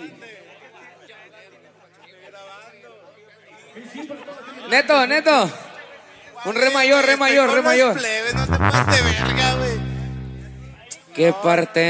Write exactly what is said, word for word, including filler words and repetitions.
Neto, Neto. Un re mayor, re mayor, re mayor. Plebes, no te pases de verga, güey. ¿Qué parte?